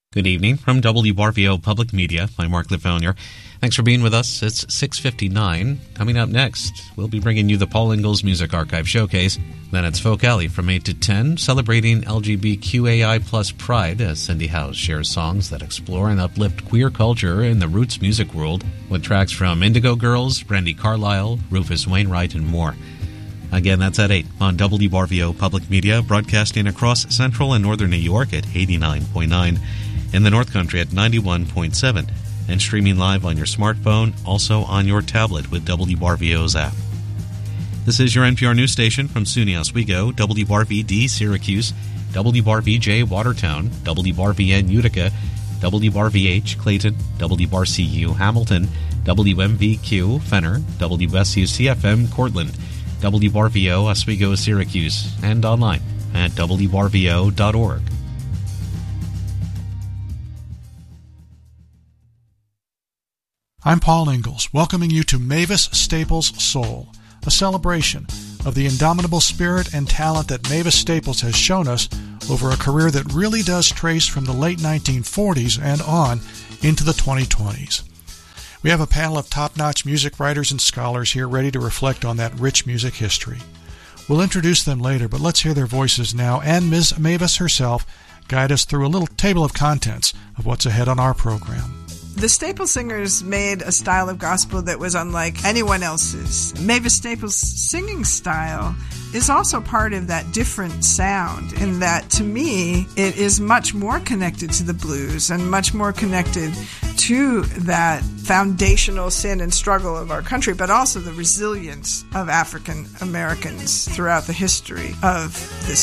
Good evening from WRVO Public Media. I'm Mark Lefonier. Thanks for being with us. It's 6:59. Coming up next, we'll be bringing you the Paul Ingalls Music Archive Showcase. Then it's Folk Alley from 8 to 10, celebrating LGBTQAI plus pride as Cindy House shares songs that explore and uplift queer culture in the roots music world with tracks from Indigo Girls, Brandi Carlile, Rufus Wainwright, and more. Again, that's at 8 on WRVO Public Media, broadcasting across central and northern New York at 89.9, in the North Country at 91.7, and streaming live on your smartphone, also on your tablet with WRVO's app. This is your NPR news station from SUNY Oswego, WRVD Syracuse, WRVJ Watertown, WRVN Utica, WRVH Clayton, WRCU Hamilton, WMVQ Fenner, WSUCFM Cortland, WRVO Oswego Syracuse, and online at WRVO.org. I'm Paul Ingalls, welcoming you to Mavis Staples Soul, a celebration of the indomitable spirit and talent that Mavis Staples has shown us over a career that really does trace from the late 1940s and on into the 2020s. We have a panel of top-notch music writers and scholars here ready to reflect on that rich music history. We'll introduce them later, but let's hear their voices now, and Ms. Mavis herself guide us through a little table of contents of what's ahead on our program. The Staples Singers made a style of gospel that was unlike anyone else's. Mavis Staples' singing style is also part of that different sound in that, to me, it is much more connected to the blues and much more connected to that foundational sin and struggle of our country, but also the resilience of African Americans throughout the history of this